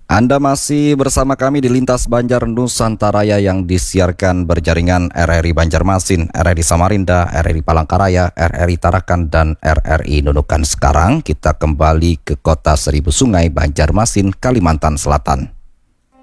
Anda masih bersama kami di Lintas Banjar Nusantaraya yang disiarkan berjaringan RRI Banjarmasin, RRI Samarinda, RRI Palangkaraya, RRI Tarakan, dan RRI Nunukan. Sekarang kita kembali ke kota Seribu Sungai, Banjarmasin, Kalimantan Selatan.